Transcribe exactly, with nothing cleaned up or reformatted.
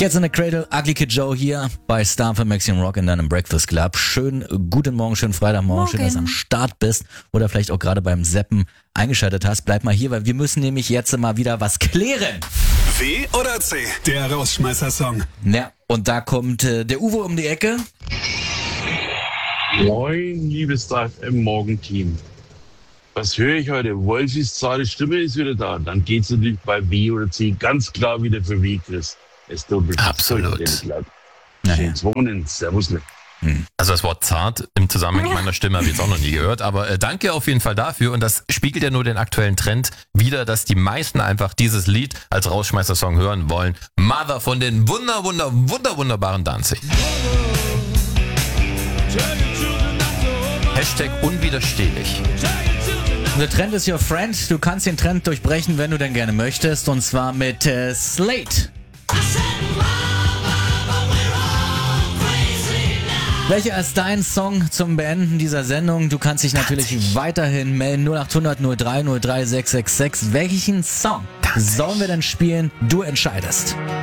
Cats in the Cradle, Ugly Kid Joe hier bei Star für Maximum Rock in deinem Breakfast Club. Schön guten Morgen, schönen Freitagmorgen, schön, dass du am Start bist oder vielleicht auch gerade beim Zappen eingeschaltet hast. Bleib mal hier, weil wir müssen nämlich jetzt mal wieder was klären. W oder C, der Rausschmeißer-Song. Ja, und da kommt äh, der Uwe um die Ecke. Moin, liebes Star F M Morgenteam. Was höre ich heute? Wolfis zarte Stimme ist wieder da. Dann geht's natürlich bei W oder C ganz klar wieder für W, Chris. Es tut mir Absolut. Naja. Schönes Wohnen. Servus. Hm. Also das Wort zart im Zusammenhang mit meiner Stimme habe ich jetzt auch noch nie gehört, aber äh, danke auf jeden Fall dafür und das spiegelt ja nur den aktuellen Trend wider, dass die meisten einfach dieses Lied als Rausschmeißer-Song hören wollen. Mother von den wunder, wunder, wunder, wunderbaren Danzig. Hashtag unwiderstehlich. The Trend is your friend. Du kannst den Trend durchbrechen, wenn du denn gerne möchtest, und zwar mit äh, Slate. Welcher ist dein Song zum Beenden dieser Sendung? Du kannst dich natürlich weiterhin melden. null acht hundert null drei null drei sechs sechs sechs. Welchen Song sollen wir denn spielen? Du entscheidest.